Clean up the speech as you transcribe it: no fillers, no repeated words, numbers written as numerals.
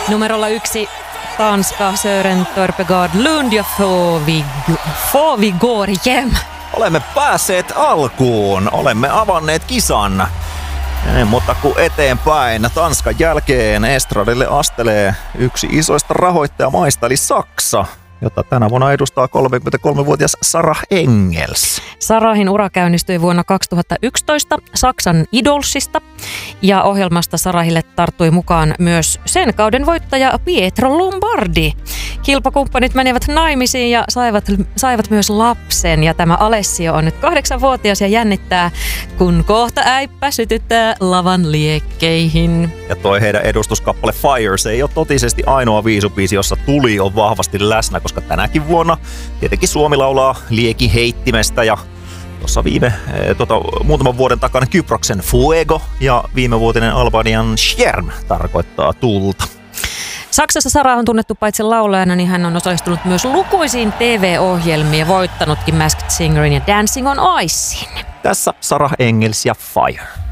Numerolla 1 Tanska, Sören Torpegaard Lund ja får vi går hem. Olemme päässeet alkuun, olemme avanneet kisan. Mutta kun eteenpäin Tanskan jälkeen estradille astelee yksi isoista rahoittajamaista eli Saksa, jota tänä vuonna edustaa 33-vuotias Sarah Engels. Sarahin ura käynnistyi vuonna 2011 Saksan Idolsista ja ohjelmasta Sarahille tarttui mukaan myös sen kauden voittaja Pietro Lombardi. Kilpakumppanit menivät naimisiin ja saivat myös lapsen ja tämä Alessio on nyt 8-vuotias ja jännittää, kun kohta äippä sytyttää lavan liekkeihin. Ja toi heidän edustuskappale Fire, se ei ole totisesti ainoa viisubiisi, jossa tuli on vahvasti läsnä, koska tänäkin vuonna tietenkin Suomi laulaa liekiheittimestä ja tuossa muutaman vuoden takana Kyproksen Fuego ja viimevuotinen Albanian Scherm tarkoittaa tulta. Saksassa Sarah on tunnettu paitsi laulajana, niin hän on osallistunut myös lukuisiin TV-ohjelmiin ja voittanutkin Masked Singerin ja Dancing on Icein. Tässä Sarah Engels ja Fire.